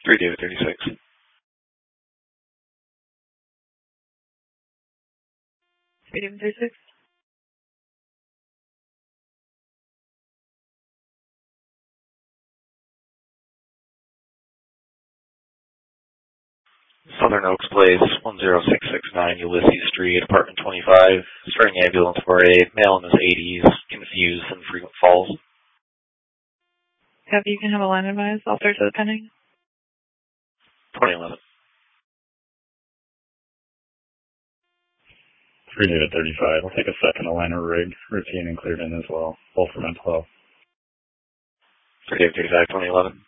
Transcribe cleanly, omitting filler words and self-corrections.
3 David 36. David 36. Southern Oaks Place, 10669 Ulysses Street, apartment 25. Starting ambulance for a male in his 80s, confused and frequent falls. Copy, you can have a line advice. I'll search the pending. 2011. 3 David 35. I'll take a second. Aligner rig, routine and cleared in as well. Both for mental health. 3 David 35, 2011.